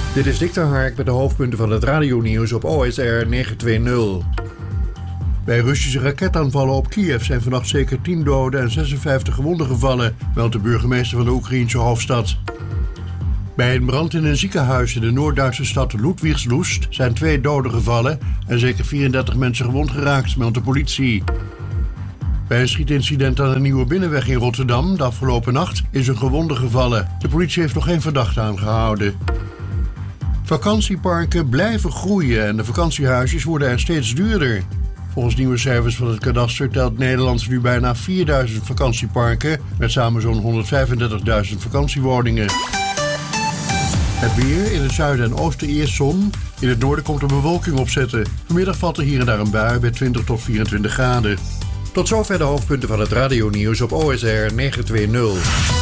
Dit is Dick ter Hark met de hoofdpunten van het radionieuws op OSR 920. Bij Russische raketaanvallen op Kiev zijn vannacht zeker 10 doden en 56 gewonden gevallen, meldt de burgemeester van de Oekraïense hoofdstad. Bij een brand in een ziekenhuis in de Noord-Duitse stad Ludwigslust zijn 2 doden gevallen en zeker 34 mensen gewond geraakt, meldt de politie. Bij een schietincident aan de Nieuwe Binnenweg in Rotterdam de afgelopen nacht is een gewonde gevallen. De politie heeft nog geen verdachte aangehouden. Vakantieparken blijven groeien en de vakantiehuisjes worden er steeds duurder. Volgens nieuwe cijfers van het kadaster telt Nederland nu bijna 4000 vakantieparken met samen zo'n 135.000 vakantiewoningen. Het weer, in het zuiden en oosten eerst zon. In het noorden komt er bewolking opzetten. Vanmiddag valt er hier en daar een bui bij 20 tot 24 graden. Tot zover de hoofdpunten van het radionieuws op OSR 920.